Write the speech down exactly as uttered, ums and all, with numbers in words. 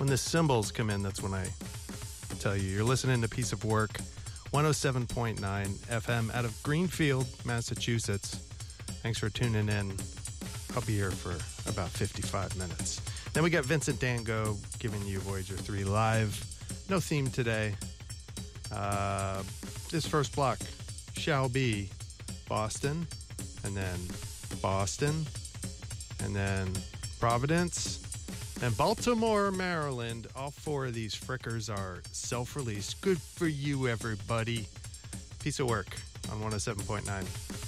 When the cymbals come in, that's when I tell you. You're listening to Piece of Work, one oh seven point nine F M out of Greenfield, Massachusetts. Thanks for tuning in. I'll be here for about fifty-five minutes. Then we got Vincent Dango giving you Voyager three live. No theme today. Uh, this first block shall be Boston, and then Boston, and then Providence, and Baltimore, Maryland. All four of these frickers are self-released. Good for you, everybody. Piece of Work on one oh seven point nine.